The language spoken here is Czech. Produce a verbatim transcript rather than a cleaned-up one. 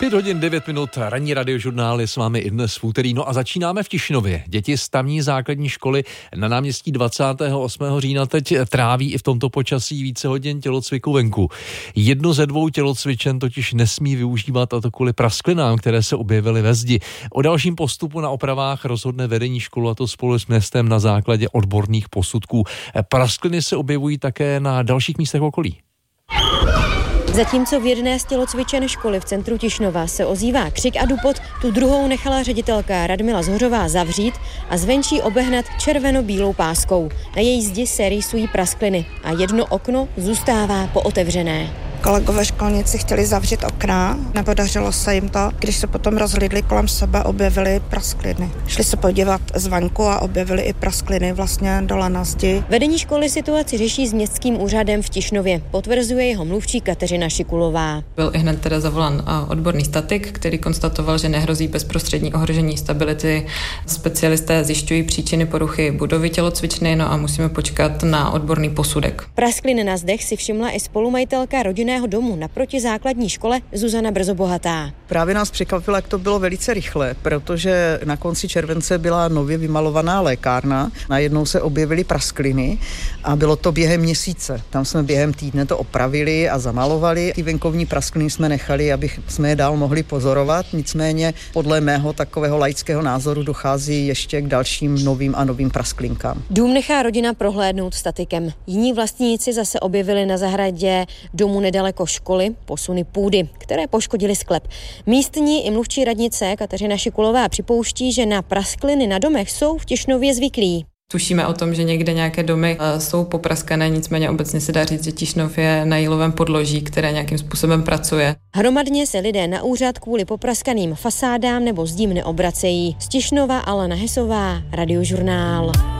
Pět hodin, devět minut, ranní radiožurnál je s vámi i dnes v úterý. No a začínáme v Tišnově. Děti z tamní základní školy na náměstí dvacátého osmého října teď tráví i v tomto počasí více hodin tělocviku venku. Jedno ze dvou tělocvičen totiž nesmí využívat, a to kvůli prasklinám, které se objevily ve zdi. O dalším postupu na opravách rozhodne vedení školy, a to spolu s městem na základě odborných posudků. Praskliny se objevují také na dalších místech okolí. Zatímco v jedné z tělocvičen školy v centru Tišnova se ozývá křik a dupot, tu druhou nechala ředitelka Radmila Zhořová zavřít a zvenčí obehnat červeno-bílou páskou. Na její zdi se rýsují praskliny a jedno okno zůstává pootevřené. Kolegové školníci chtěli zavřít okna, nepodařilo se jim to. Když se potom rozhlídli kolem sebe, objevili praskliny. Šli se podívat zvenku a objevili i praskliny vlastně dole na zdi. Vedení školy situaci řeší s městským úřadem v Tišnově, potvrzuje jeho mluvčí Kateřina Šikulová. Byl i hned teda zavolán odborný statik, který konstatoval, že nehrozí bezprostřední ohrožení stability. Specialisté zjišťují příčiny poruchy budovy tělocvičny, no a musíme počkat na odborný posudek. Praskliny na zdech si všimla i spolumajitelka rodinného domu naproti základní škole Zuzana Brzobohatá. Právě nás překvapilo, jak to bylo velice rychle, protože na konci července byla nově vymalovaná lékárna, najednou se objevily praskliny a bylo to během měsíce. Tam jsme během týdne to opravili a zamalovali. Ty venkovní praskliny jsme nechali, aby jsme je dál mohli pozorovat, nicméně podle mého takového laického názoru dochází ještě k dalším novým a novým prasklinkám. Dům nechá rodina prohlédnout statikem. Jiní vlastníci zase objevili na zahradě domu nedaleko školy posuny půdy, které poškodily sklep. Místní i mluvčí radnice Kateřina Šikulová připouští, že na praskliny na domech jsou v Tišnově zvyklí. Tušíme o tom, že někde nějaké domy jsou popraskané, nicméně obecně se dá říct, že Tišnov je na jílovém podloží, které nějakým způsobem pracuje. Hromadně se lidé na úřad kvůli popraskaným fasádám nebo zdím neobracejí. Z Tišnova Alena Hesová, Radiožurnál.